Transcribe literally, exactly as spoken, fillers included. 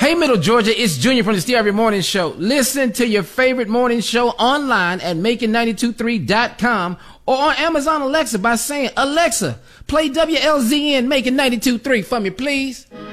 Hey, Middle Georgia, it's Junior from the Steve Harvey Morning Show. Listen to your favorite morning show online at making ninety-two three dot com or on Amazon Alexa by saying, Alexa, play W L Z N Making ninety-two three for me, please.